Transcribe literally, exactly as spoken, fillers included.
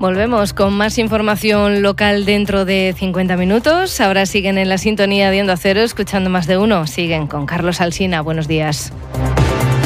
Volvemos con más información local dentro de cincuenta minutos. Ahora siguen en la sintonía de Onda Cero, escuchando Más de Uno. Siguen con Carlos Alsina. Buenos días.